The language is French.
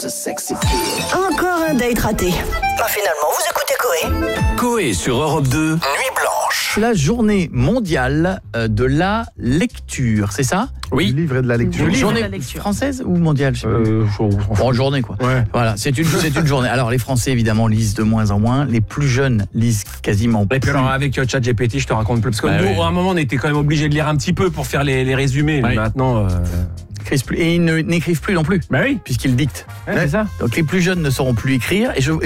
Encore un date raté. Finalement, vous écoutez Coé. Coé sur Europe 2, Nuit Blanche. C'est la journée mondiale de la lecture, c'est ça ? Oui. Le livre et de la lecture. Journée française ou mondiale, je sais pas. Bon, journée quoi. Ouais. Voilà, c'est une journée. Alors les Français évidemment lisent de moins en moins, les plus jeunes lisent quasiment Et plus. puis alors avec ChatGPT, je te raconte plus. Parce que nous, à un moment, on était quand même obligé de lire un petit peu pour faire les résumés. Mais maintenant. Écrivent plus, et ils n'écrivent plus non plus, Bah oui. puisqu'ils dictent. C'est ça. Donc les plus jeunes ne sauront plus écrire. Et